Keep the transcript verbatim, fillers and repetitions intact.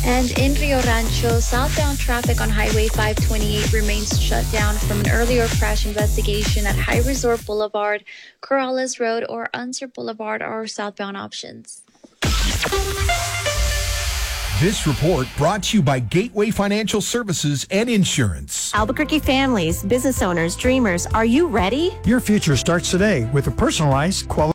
And in Rio Rancho, southbound traffic on Highway five twenty-eight remains shut down from an earlier crash investigation at High Resort Boulevard, Corrales Road, or Unser Boulevard are southbound options. This report brought to you by Gateway Financial Services and Insurance. Albuquerque families, business owners, dreamers, are you ready? Your future starts today with a personalized quality